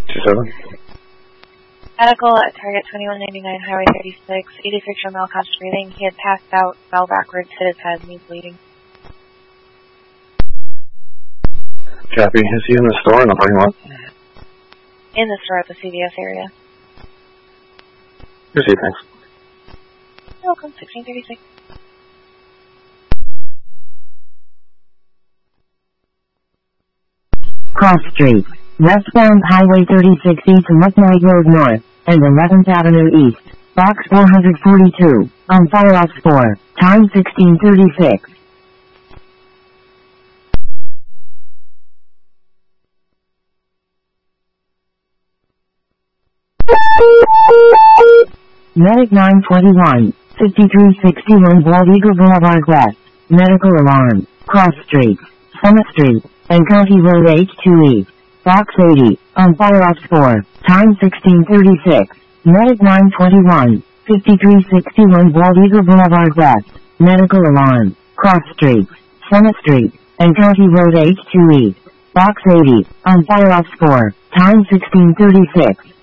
27. Medical at target 2199 Highway 36. 86-year male conscious breathing. He had passed out, fell backwards, hit his head, and he's bleeding. Copy. Is he in the store or in the parking lot? In the store at the CVS area. Proceed, thanks. You're welcome. 1636. Cross Street, westbound Highway 36 east to McKnight Road North, and 11th Avenue East, box 442, on Fireops 4, time 1636. Medic 921, 5361 Bald Eagle Boulevard West, medical alarm, Cross Street, Summit Street, and County Road H2E, box 80, on Fireops 4, time 1636. Medic 921, 5361 Bald Eagle Boulevard West, medical alarm, Cross Street, Summit Street, and County Road H2E, box 80, on Fireops 4, time 1636.